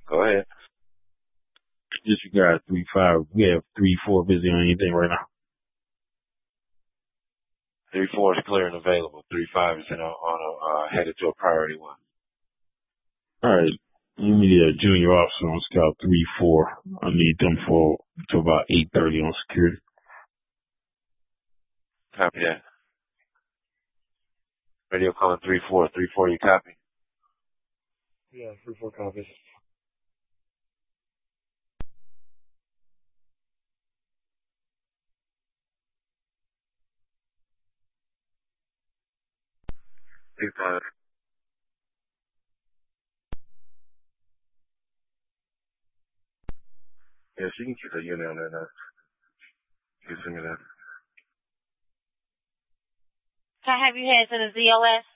Go ahead. Disregard 3-5. We have 3-4 busy on anything right now. 3-4 is clear and available. 3-5 is headed to a priority one. All right. You need a junior officer on scout 3-4. I need them for to about 8:30 on security. Copy that. Radio calling 3-4. 3-4, you copy? Yeah, 3-4 copies. Big time. Yeah, she can keep her unit on there now. You can send me that. Can I have you head to the ZOS?